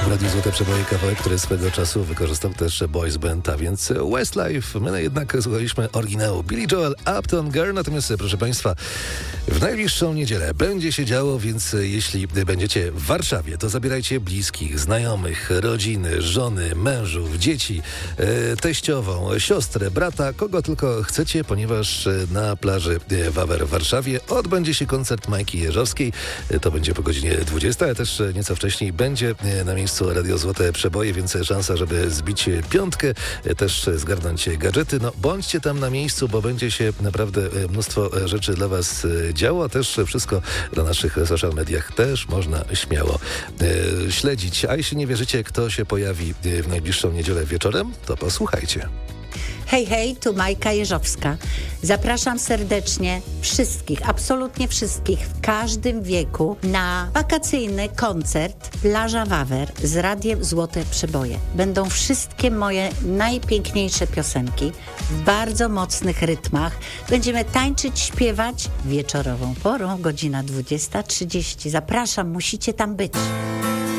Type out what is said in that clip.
Radiu Złote Przeboje kawałek, który swego czasu wykorzystał też Boys Band, a więc Westlife. My jednak słuchaliśmy oryginału Billy Joel, Uptown Girl. Natomiast, proszę Państwa, w najbliższą niedzielę będzie się działo, więc jeśli będziecie w Warszawie, to zabierajcie bliskich, znajomych, rodziny, żony, mężów, dzieci, teściową, siostrę, brata, kogo tylko chcecie, ponieważ na plaży Wawer w Warszawie odbędzie się koncert Majki Jeżowskiej. To będzie po godzinie 20, ale też nieco wcześniej będzie na miejscu Radio Złote Przeboje, więc szansa, żeby zbić piątkę, też zgarnąć gadżety. No, bądźcie tam na miejscu, bo będzie się naprawdę mnóstwo rzeczy dla Was działo, a też wszystko na naszych social mediach też można śmiało śledzić. A jeśli nie wierzycie, kto się pojawi w najbliższą niedzielę wieczorem, to posłuchajcie. Hej, hej, tu Majka Jeżowska. Zapraszam serdecznie wszystkich, absolutnie wszystkich, w każdym wieku na wakacyjny koncert Plaża Wawer z Radiem Złote Przeboje. Będą wszystkie moje najpiękniejsze piosenki w bardzo mocnych rytmach. Będziemy tańczyć, śpiewać wieczorową porą, godzina 20:30. Zapraszam, musicie tam być.